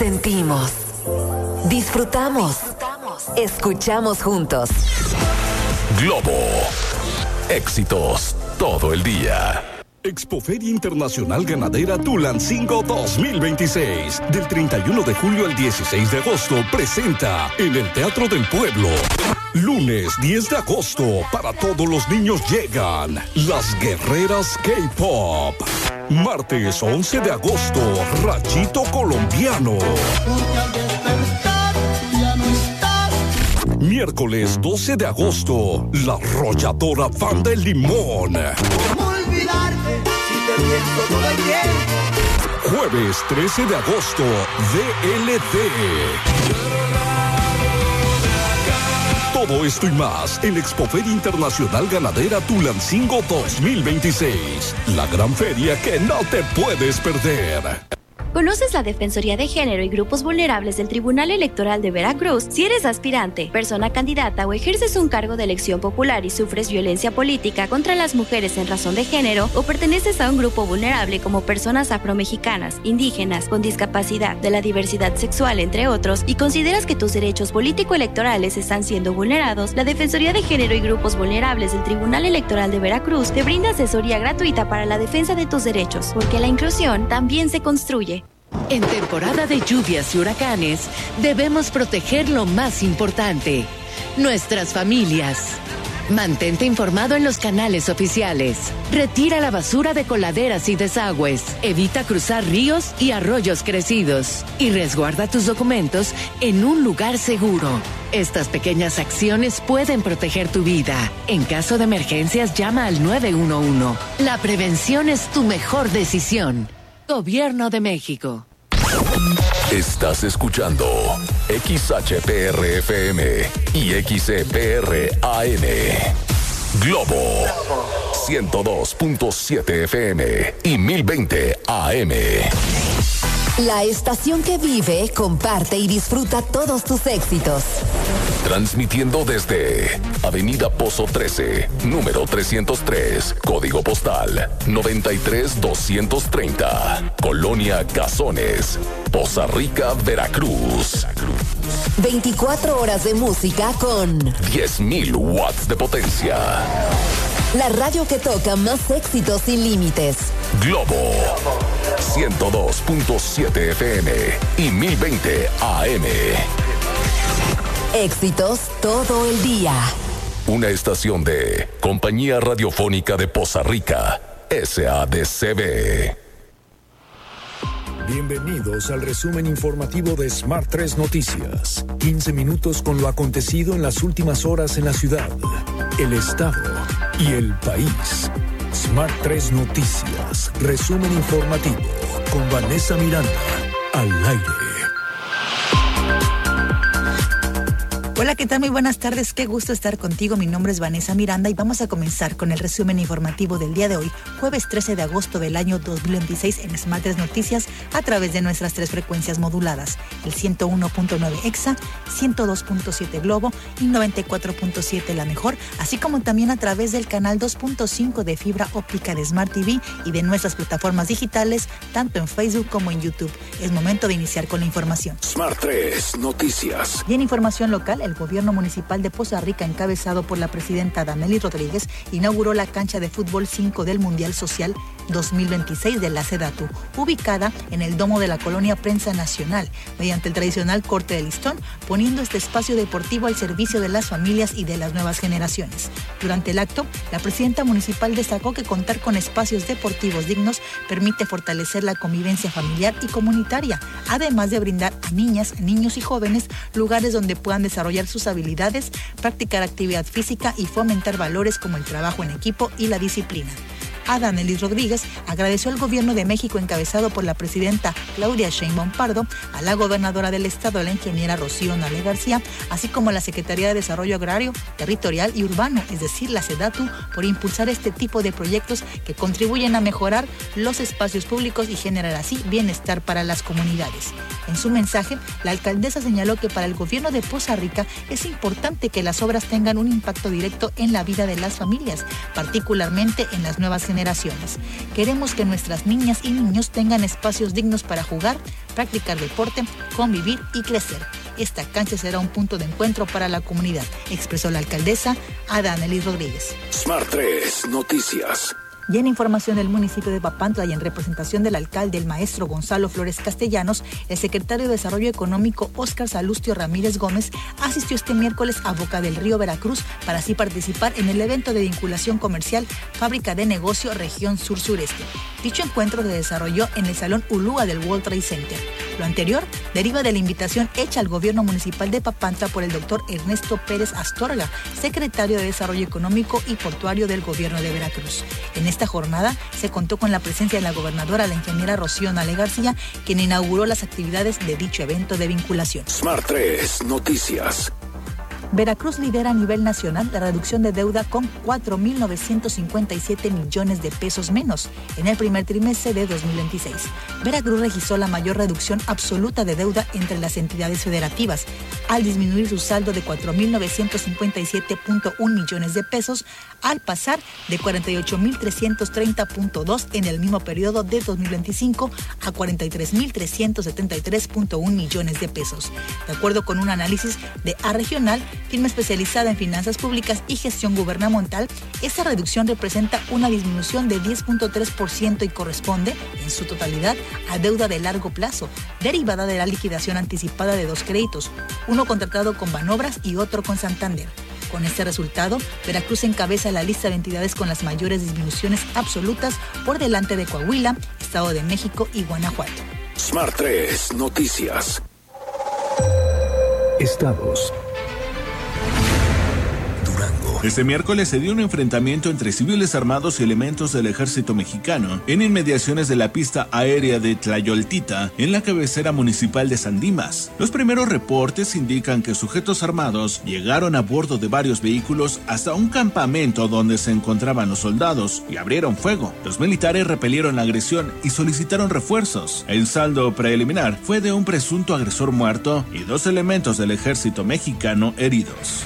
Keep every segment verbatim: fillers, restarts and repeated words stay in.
Sentimos, disfrutamos, escuchamos juntos. Globo, éxitos todo el día. Expoferia Internacional Ganadera Tulancingo dos mil veintiséis. Del treinta y uno de julio al dieciséis de agosto presenta en el Teatro del Pueblo. Lunes diez de agosto, para todos los niños llegan las guerreras K-Pop. Martes once de agosto, Rachito Colombiano. Miércoles doce de agosto, la arrolladora Banda El Limón. ¿Cómo olvidarte si te pienso todo el tiempo? Jueves trece de agosto, D L D. Todo esto y más en Expoferia Internacional Ganadera Tulancingo dos mil veintiséis. La gran feria que no te puedes perder. ¿Conoces la Defensoría de Género y Grupos Vulnerables del Tribunal Electoral de Veracruz? Si eres aspirante, persona candidata o ejerces un cargo de elección popular y sufres violencia política contra las mujeres en razón de género o perteneces a un grupo vulnerable como personas afromexicanas, indígenas, con discapacidad, de la diversidad sexual, entre otros, y consideras que tus derechos político-electorales están siendo vulnerados, la Defensoría de Género y Grupos Vulnerables del Tribunal Electoral de Veracruz te brinda asesoría gratuita para la defensa de tus derechos, porque la inclusión también se construye. En temporada de lluvias y huracanes, debemos proteger lo más importante, nuestras familias. Mantente informado en los canales oficiales. Retira la basura de coladeras y desagües. Evita cruzar ríos y arroyos crecidos. Y resguarda tus documentos en un lugar seguro. Estas pequeñas acciones pueden proteger tu vida. En caso de emergencias, llama al nueve uno uno. La prevención es tu mejor decisión. Gobierno de México. Estás escuchando X H P R F M y X E P R A M. Globo ciento dos punto siete F M y mil veinte A M. La estación que vive, comparte y disfruta todos tus éxitos. Transmitiendo desde Avenida Pozo trece, número trescientos tres, código postal noventa y tres doscientos treinta, Colonia Cazones, Poza Rica, Veracruz. veinticuatro horas de música con diez mil watts de potencia. La radio que toca más éxitos sin límites. Globo ciento dos punto siete F M y mil veinte A M. Éxitos todo el día. Una estación de Compañía Radiofónica de Poza Rica, S A D C B. Bienvenidos al resumen informativo de Smart tres Noticias. quince minutos con lo acontecido en las últimas horas en la ciudad, el estado y el país. Smart tres Noticias, resumen informativo con Vanessa Miranda, al aire. Hola, ¿qué tal? Muy buenas tardes, qué gusto estar contigo. Mi nombre es Vanessa Miranda y vamos a comenzar con el resumen informativo del día de hoy, jueves trece de agosto del año dos mil veintiséis en Smart tres Noticias a través de nuestras tres frecuencias moduladas, el ciento uno punto nueve Exa, ciento dos punto siete Globo y noventa y cuatro punto siete La Mejor, así como también a través del canal dos punto cinco de fibra óptica de Smart T V y de nuestras plataformas digitales, tanto en Facebook como en YouTube. Es momento de iniciar con la información. Smart tres Noticias. Y en información local, el gobierno municipal de Poza Rica, encabezado por la presidenta Danely Rodríguez, inauguró la cancha de fútbol cinco del Mundial Social dos mil veintiséis de la SEDATU, ubicada en el domo de la colonia Prensa Nacional, mediante el tradicional corte de listón, poniendo este espacio deportivo al servicio de las familias y de las nuevas generaciones. Durante el acto, la presidenta municipal destacó que contar con espacios deportivos dignos permite fortalecer la convivencia familiar y comunitaria, además de brindar a niñas, niños y jóvenes lugares donde puedan desarrollar sus habilidades, practicar actividad física y fomentar valores como el trabajo en equipo y la disciplina. A Danely Rodríguez agradeció al gobierno de México encabezado por la presidenta Claudia Sheinbaum Pardo, a la gobernadora del estado, la ingeniera Rocío Nale García, así como a la Secretaría de Desarrollo Agrario, Territorial y Urbano, es decir, la SEDATU, por impulsar este tipo de proyectos que contribuyen a mejorar los espacios públicos y generar así bienestar para las comunidades. En su mensaje, la alcaldesa señaló que para el gobierno de Poza Rica es importante que las obras tengan un impacto directo en la vida de las familias, particularmente en las nuevas generaciones, generaciones. Queremos que nuestras niñas y niños tengan espacios dignos para jugar, practicar deporte, convivir y crecer. Esta cancha será un punto de encuentro para la comunidad, expresó la alcaldesa Adanelis Rodríguez. Smart tres Noticias. Y en información del municipio de Papantla y en representación del alcalde, el maestro Gonzalo Flores Castellanos, el secretario de Desarrollo Económico Óscar Salustio Ramírez Gómez asistió este miércoles a Boca del Río, Veracruz, para así participar en el evento de vinculación comercial Fábrica de Negocio Región Sur-Sureste. Dicho encuentro se desarrolló en el Salón Ulúa del World Trade Center. Lo anterior deriva de la invitación hecha al gobierno municipal de Papantla por el doctor Ernesto Pérez Astorga, secretario de Desarrollo Económico y Portuario del gobierno de Veracruz. En esta jornada se contó con la presencia de la gobernadora, la ingeniera Rocío Nale García, quien inauguró las actividades de dicho evento de vinculación. Smart tres Noticias. Veracruz lidera a nivel nacional la reducción de deuda con cuatro mil novecientos cincuenta y siete millones de pesos menos en el primer trimestre de dos mil veintiséis. Veracruz registró la mayor reducción absoluta de deuda entre las entidades federativas, al disminuir su saldo de cuatro mil novecientos cincuenta y siete punto uno millones de pesos, al pasar de cuarenta y ocho mil trescientos treinta punto dos en el mismo periodo de dos mil veinticinco a cuarenta y tres mil trescientos setenta y tres punto uno millones de pesos. De acuerdo con un análisis de A Regional, firma especializada en finanzas públicas y gestión gubernamental, esta reducción representa una disminución de diez punto tres por ciento y corresponde, en su totalidad, a deuda de largo plazo, derivada de la liquidación anticipada de dos créditos, uno contratado con Banobras y otro con Santander. Con este resultado, Veracruz encabeza la lista de entidades con las mayores disminuciones absolutas por delante de Coahuila, Estado de México y Guanajuato. Smart tres Noticias. Estados. Este miércoles se dio un enfrentamiento entre civiles armados y elementos del ejército mexicano en inmediaciones de la pista aérea de Tlayoltita, en la cabecera municipal de San Dimas. Los primeros reportes indican que sujetos armados llegaron a bordo de varios vehículos hasta un campamento donde se encontraban los soldados y abrieron fuego. Los militares repelieron la agresión y solicitaron refuerzos. El saldo preliminar fue de un presunto agresor muerto y dos elementos del ejército mexicano heridos.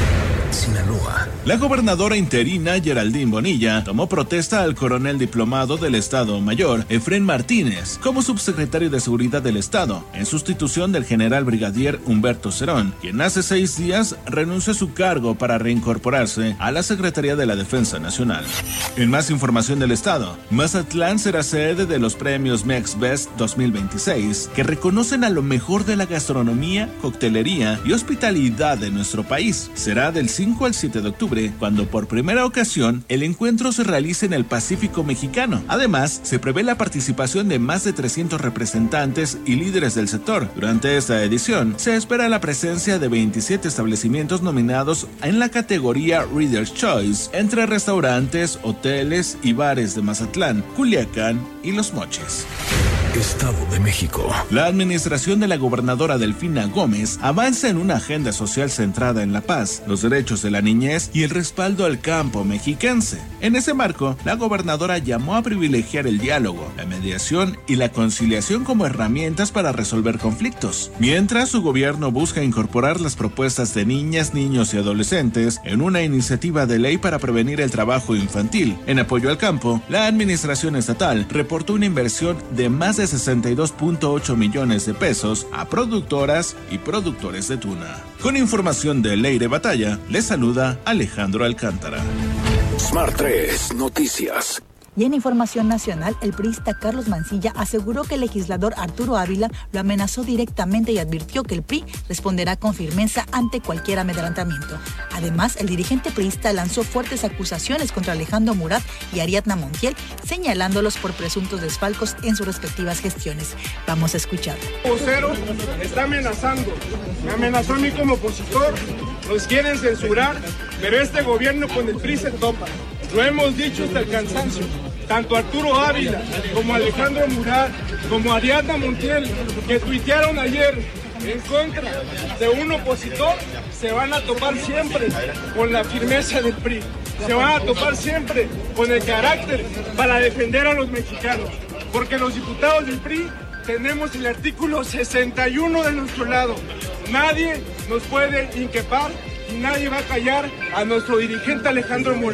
Sinaloa. La gobernadora interina Geraldine Bonilla tomó protesta al coronel diplomado del Estado Mayor, Efrén Martínez, como subsecretario de Seguridad del Estado, en sustitución del general brigadier Humberto Cerón, quien hace seis días renunció a su cargo para reincorporarse a la Secretaría de la Defensa Nacional. En más información del Estado, Mazatlán será sede de los premios Mex Best dos mil veintiséis, que reconocen a lo mejor de la gastronomía, coctelería y hospitalidad de nuestro país. Será del cinco al siete de octubre, cuando por primera ocasión el encuentro se realice en el Pacífico mexicano. Además, se prevé la participación de más de trescientos representantes y líderes del sector. Durante esta edición, se espera la presencia de veintisiete establecimientos nominados en la categoría Reader's Choice, entre restaurantes, hoteles y bares de Mazatlán, Culiacán y Los Mochis. Estado de México. La administración de la gobernadora Delfina Gómez avanza en una agenda social centrada en la paz, los derechos de la niñez y el respaldo al campo mexiquense. En ese marco, la gobernadora llamó a privilegiar el diálogo, la mediación y la conciliación como herramientas para resolver conflictos, mientras su gobierno busca incorporar las propuestas de niñas, niños y adolescentes en una iniciativa de ley para prevenir el trabajo infantil. En apoyo al campo, la administración estatal reportó una inversión de más de sesenta y dos punto ocho millones de pesos a productoras y productores de tuna. Con información de Leire Batalla, les saluda Alejandro Alcántara. Smart tres Noticias. Y en información nacional, el priista Carlos Mancilla aseguró que el legislador Arturo Ávila lo amenazó directamente y advirtió que el P R I responderá con firmeza ante cualquier amedrentamiento. Además, el dirigente priista lanzó fuertes acusaciones contra Alejandro Murat y Ariadna Montiel, señalándolos por presuntos desfalcos en sus respectivas gestiones. Vamos a escuchar. El vocero está amenazando, me amenazó a mí como opositor, nos quieren censurar, pero este gobierno con el P R I se topa. Lo hemos dicho hasta el cansancio. Tanto Arturo Ávila como Alejandro Murat como Ariadna Montiel, que tuitearon ayer en contra de un opositor, se van a topar siempre con la firmeza del P R I. Se van a topar siempre con el carácter para defender a los mexicanos. Porque los diputados del P R I tenemos el artículo sesenta y uno de nuestro lado. Nadie nos puede inquepar y nadie va a callar a nuestro dirigente Alejandro Moreno.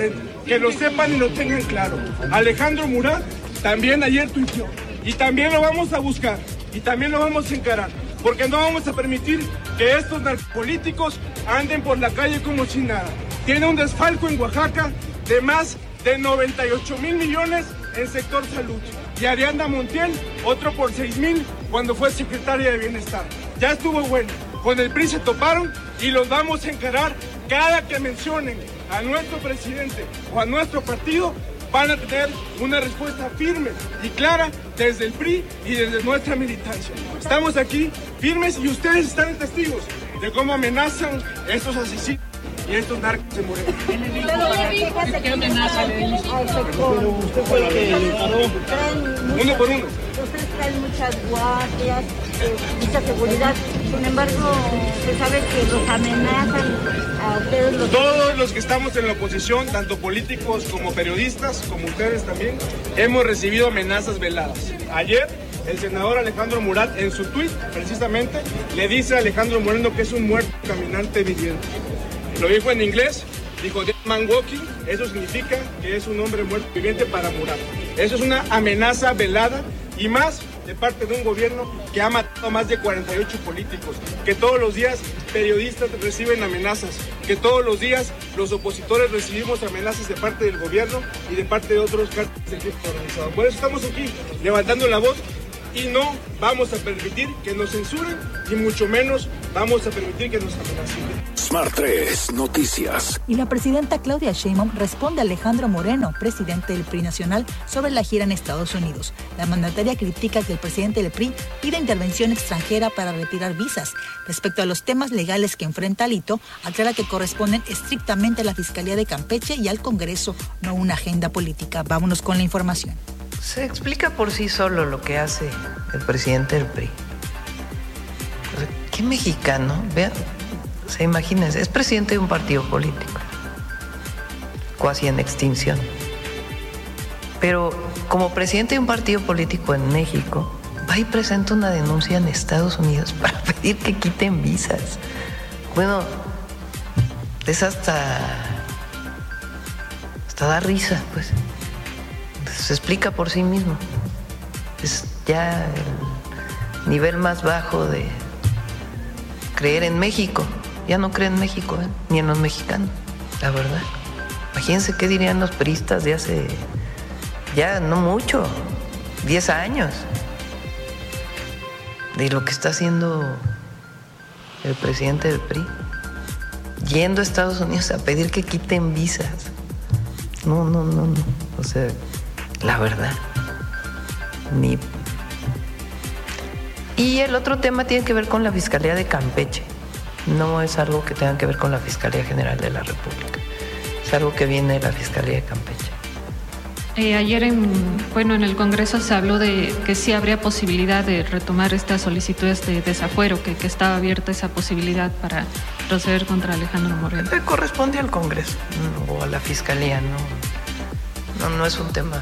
que lo sepan y lo tengan claro. Alejandro Murat también ayer tuiteó y también lo vamos a buscar y también lo vamos a encarar, porque no vamos a permitir que estos narcopolíticos anden por la calle como si nada. Tiene un desfalco en Oaxaca de más de noventa y ocho mil millones en sector salud. Y Ariadna Montiel, otro por seis mil cuando fue secretaria de Bienestar. Ya estuvo bueno. Con el P R I se toparon y los vamos a encarar. Cada que mencionen a nuestro presidente o a nuestro partido, van a tener una respuesta firme y clara desde el P R I y desde nuestra militancia. Estamos aquí firmes y ustedes están testigos de cómo amenazan estos asesinos y estos narcos de Moreno. ¿Qué amenaza le dimos? Usted fue el que le paró. Uno por uno. Ustedes traen muchas guardias, eh, mucha seguridad. Sin embargo, se sabe que los amenazan a ustedes. Los... Todos los que estamos en la oposición, tanto políticos como periodistas, como ustedes también, hemos recibido amenazas veladas. Ayer, el senador Alejandro Murat, en su tuit, precisamente, le dice a Alejandro Moreno que es un muerto caminante viviente. Lo dijo en inglés, dijo dead man walking, eso significa que es un hombre muerto viviente para Murat. Eso es una amenaza velada y más de parte de un gobierno que ha matado a más de cuarenta y ocho políticos, que todos los días periodistas reciben amenazas, que todos los días los opositores recibimos amenazas de parte del gobierno y de parte de otros cárteles del crimen organizado. Por eso estamos aquí levantando la voz y no vamos a permitir que nos censuren y mucho menos vamos a permitir que nos amenacen. Smart tres Noticias. Y la presidenta Claudia Sheinbaum responde a Alejandro Moreno, presidente del P R I nacional, sobre la gira en Estados Unidos. La mandataria critica que el presidente del P R I pida intervención extranjera para retirar visas. Respecto a los temas legales que enfrenta Alito, aclara que corresponden estrictamente a la Fiscalía de Campeche y al Congreso, no una agenda política. Vámonos con la información. Se explica por sí solo lo que hace el presidente del P R I. O sea, ¿qué mexicano? Vean, o sea, imagínense, es presidente de un partido político, cuasi en extinción. Pero como presidente de un partido político en México, va y presenta una denuncia en Estados Unidos para pedir que quiten visas. Bueno, es hasta, hasta da risa, pues. Se explica por sí mismo. Es ya el nivel más bajo de creer en México. Ya no creen en México, ¿eh? Ni en los mexicanos, la verdad. Imagínense qué dirían los priistas de hace ya no mucho, diez años, de lo que está haciendo el presidente del P R I, yendo a Estados Unidos a pedir que quiten visas. No, no, no, no. O sea, la verdad, ni... Y el otro tema tiene que ver con la Fiscalía de Campeche. No es algo que tenga que ver con la Fiscalía General de la República. Es algo que viene de la Fiscalía de Campeche. Eh, ayer, en, bueno, en el Congreso se habló de que sí habría posibilidad de retomar estas solicitudes de desafuero, que, que estaba abierta esa posibilidad para proceder contra Alejandro Moreno. Eh, corresponde al Congreso, no, o a la Fiscalía, no, no, no es un tema,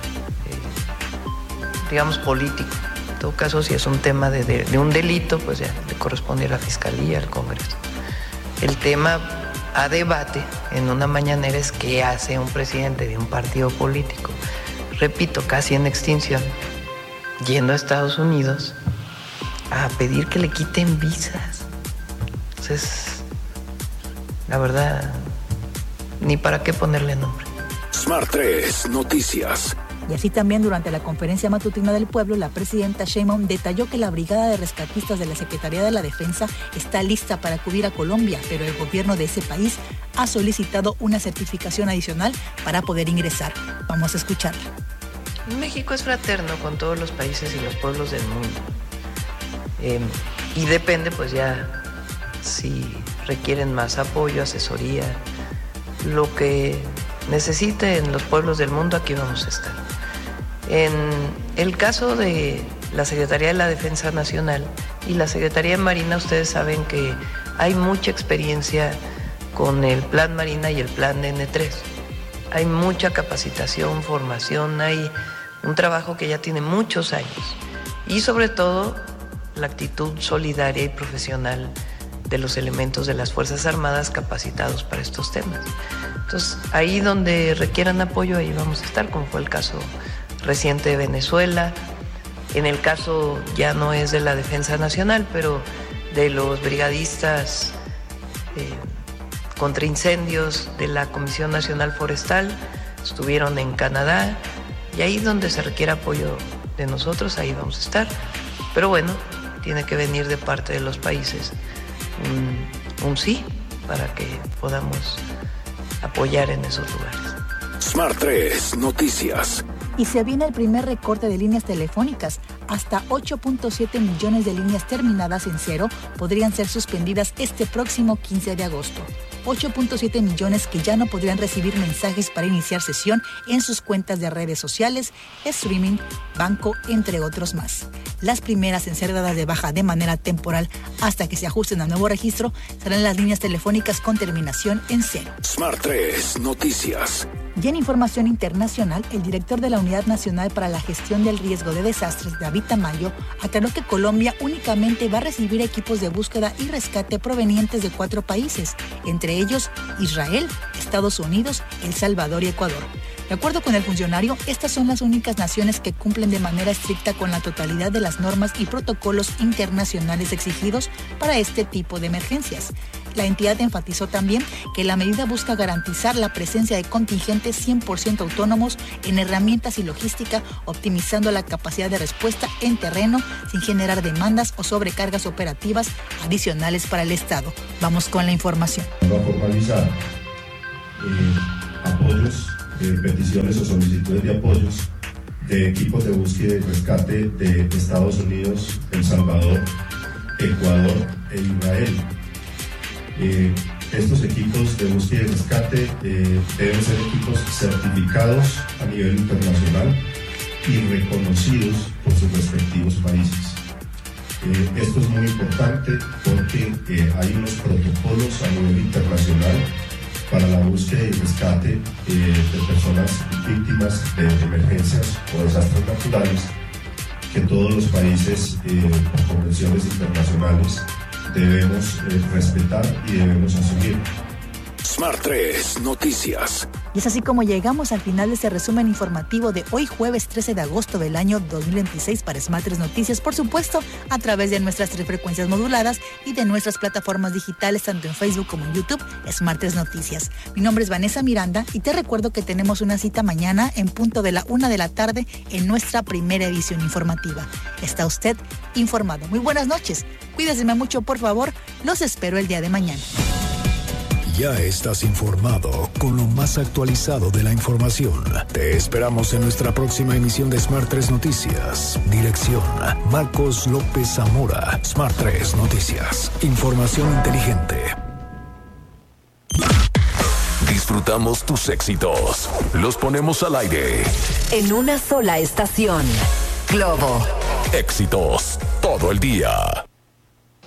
eh, digamos, político. En todo caso, si es un tema de, de, de un delito, pues ya le corresponde a la Fiscalía, al Congreso. El tema a debate en una mañanera es qué hace un presidente de un partido político, repito, casi en extinción, yendo a Estados Unidos a pedir que le quiten visas. Entonces, la verdad, ni para qué ponerle nombre. Smart tres Noticias. Y así también durante la conferencia matutina del pueblo, la presidenta Sheinbaum detalló que la brigada de rescatistas de la Secretaría de la Defensa está lista para acudir a Colombia, pero el gobierno de ese país ha solicitado una certificación adicional para poder ingresar. Vamos a escucharla. México es fraterno con todos los países y los pueblos del mundo. Eh, y depende, pues ya, si requieren más apoyo, asesoría, lo que necesiten los pueblos del mundo, aquí vamos a estar. En el caso de la Secretaría de la Defensa Nacional y la Secretaría de Marina, ustedes saben que hay mucha experiencia con el Plan Marina y el Plan N tres. Hay mucha capacitación, formación, hay un trabajo que ya tiene muchos años y sobre todo la actitud solidaria y profesional de los elementos de las Fuerzas Armadas capacitados para estos temas. Entonces, ahí donde requieran apoyo, ahí vamos a estar, como fue el caso reciente de Venezuela. En el caso ya no es de la Defensa Nacional, pero de los brigadistas eh, contra incendios de la Comisión Nacional Forestal, estuvieron en Canadá, y ahí donde se requiere apoyo de nosotros, ahí vamos a estar. Pero bueno, tiene que venir de parte de los países un, un sí para que podamos apoyar en esos lugares. Smart tres Noticias. Y se viene el primer recorte de líneas telefónicas. Hasta ocho punto siete millones de líneas terminadas en cero podrían ser suspendidas este próximo quince de agosto. ocho punto siete millones que ya no podrían recibir mensajes para iniciar sesión en sus cuentas de redes sociales, streaming, banco, entre otros más. Las primeras en ser dadas de baja de manera temporal hasta que se ajusten al nuevo registro serán las líneas telefónicas con terminación en cero. Smart tres Noticias. Y en información internacional, el director de la Unidad Nacional para la Gestión del Riesgo de Desastres, David Tamayo, aclaró que Colombia únicamente va a recibir equipos de búsqueda y rescate provenientes de cuatro países, entre ellos Israel, Estados Unidos, El Salvador y Ecuador. De acuerdo con el funcionario, estas son las únicas naciones que cumplen de manera estricta con la totalidad de las normas y protocolos internacionales exigidos para este tipo de emergencias. La entidad enfatizó también que la medida busca garantizar la presencia de contingentes cien por ciento autónomos en herramientas y logística, optimizando la capacidad de respuesta en terreno sin generar demandas o sobrecargas operativas adicionales para el Estado. Vamos con la información. Va a formalizar eh, apoyos, eh, peticiones o solicitudes de apoyos de equipos de búsqueda y rescate de Estados Unidos, El Salvador, Ecuador e Israel. Eh, estos equipos de búsqueda y rescate eh, deben ser equipos certificados a nivel internacional y reconocidos por sus respectivos países. Eh, esto es muy importante porque eh, hay unos protocolos a nivel internacional para la búsqueda y rescate eh, de personas víctimas de emergencias o desastres naturales que todos los países, eh, por convenciones internacionales, debemos eh, respetar y debemos asumir. Smart tres Noticias. Y es así como llegamos al final de este resumen informativo de hoy jueves trece de agosto del año dos mil veintiséis para Smart tres Noticias, por supuesto, a través de nuestras tres frecuencias moduladas y de nuestras plataformas digitales, tanto en Facebook como en YouTube, Smart tres Noticias. Mi nombre es Vanessa Miranda y te recuerdo que tenemos una cita mañana en punto de la una de la tarde en nuestra primera edición informativa. Está usted informado. Muy buenas noches. Cuídense mucho, por favor. Los espero el día de mañana. Ya estás informado con lo más actualizado de la información. Te esperamos en nuestra próxima emisión de Smart tres Noticias. Dirección: Marcos López Zamora. Smart tres Noticias. Información inteligente. Disfrutamos tus éxitos. Los ponemos al aire. En una sola estación. Globo. Éxitos todo el día.